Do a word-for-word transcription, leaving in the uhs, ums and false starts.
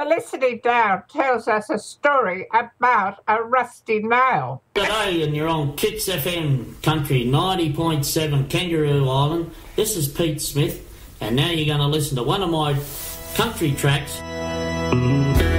Felicity Dowd tells us a story about a rusty nail. G'day, and you're on Kicks F M Country ninety point seven Kangaroo Island. This is Pete Smith, and now you're going to listen to one of my country tracks.